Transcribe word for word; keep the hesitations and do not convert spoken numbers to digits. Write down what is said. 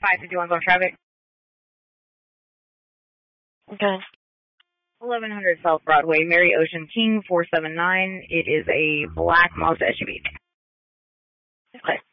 five fifty-one's on traffic. Okay. eleven hundred South Broadway, Mary Ocean King, four seven nine. It is a black Mazda S U V. Okay.